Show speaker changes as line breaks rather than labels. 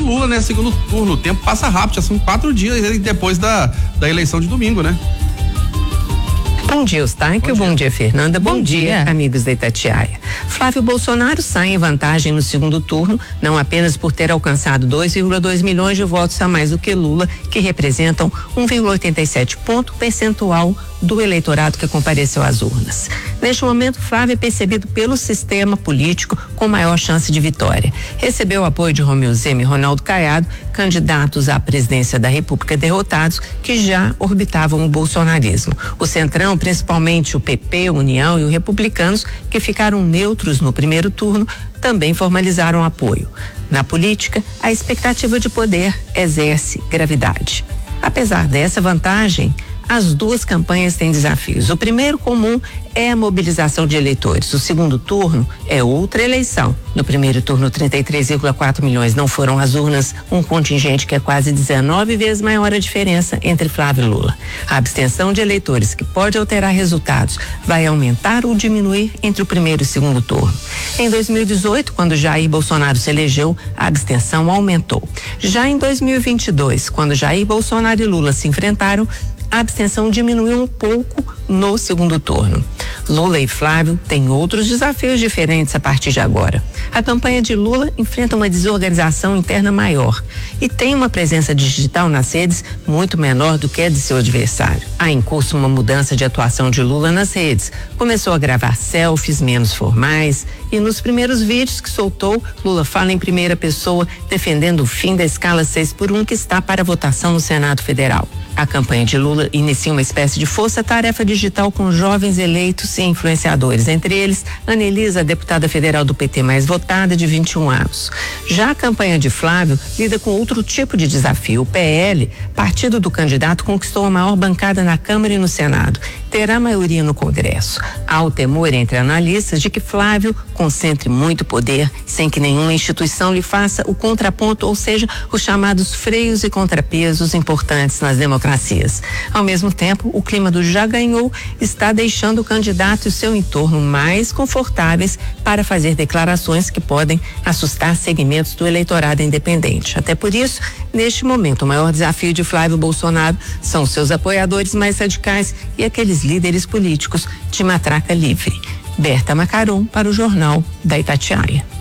Lula, né? Segundo turno. O tempo passa rápido, já são 4 dias depois da eleição de domingo, né?
Bom dia, Eustáquio. Bom dia, Fernanda. Bom dia, amigos da Itatiaia. Flávio Bolsonaro sai em vantagem no segundo turno, não apenas por ter alcançado 2,2 milhões de votos a mais do que Lula, que representam 1,87 ponto percentual do eleitorado que compareceu às urnas. Neste momento, Flávio é percebido pelo sistema político com maior chance de vitória. Recebeu o apoio de Romeu Zema e Ronaldo Caiado, candidatos à presidência da República derrotados, que já orbitavam o bolsonarismo. O Centrão, principalmente o PP, União e os Republicanos, que ficaram neutros no primeiro turno, também formalizaram apoio. Na política, a expectativa de poder exerce gravidade. Apesar dessa vantagem, as duas campanhas têm desafios. O primeiro comum é a mobilização de eleitores. O segundo turno é outra eleição. No primeiro turno, 33,4 milhões não foram às urnas, um contingente que é quase 19 vezes maior a diferença entre Flávio e Lula. A abstenção de eleitores, que pode alterar resultados, vai aumentar ou diminuir entre o primeiro e o segundo turno. Em 2018, quando Jair Bolsonaro se elegeu, a abstenção aumentou. Já em 2022, quando Jair Bolsonaro e Lula se enfrentaram, a abstenção diminuiu um pouco no segundo turno. Lula e Flávio têm outros desafios diferentes a partir de agora. A campanha de Lula enfrenta uma desorganização interna maior e tem uma presença digital nas redes muito menor do que a de seu adversário. Há em curso uma mudança de atuação de Lula nas redes. Começou a gravar selfies menos formais e nos primeiros vídeos que soltou, Lula fala em primeira pessoa, defendendo o fim da escala 6x1 que está para votação no Senado Federal. A campanha de Lula inicia uma espécie de força-tarefa digital com jovens eleitos e influenciadores, entre eles Anelisa, a deputada federal do PT mais votada, de 21 anos. Já a campanha de Flávio lida com outro tipo de desafio. O PL, partido do candidato, conquistou a maior bancada na Câmara e no Senado. Terá maioria no Congresso. Há o temor entre analistas de que Flávio concentre muito poder sem que nenhuma instituição lhe faça o contraponto, ou seja, os chamados freios e contrapesos importantes nas democracias. Ao mesmo tempo, o clima do já ganhou está deixando o candidato e o seu entorno mais confortáveis para fazer declarações que podem assustar segmentos do eleitorado independente. Até por isso, neste momento, o maior desafio de Flávio Bolsonaro são seus apoiadores mais radicais e aqueles líderes políticos de matraca livre. Berta Macaron para o Jornal da Itatiaia.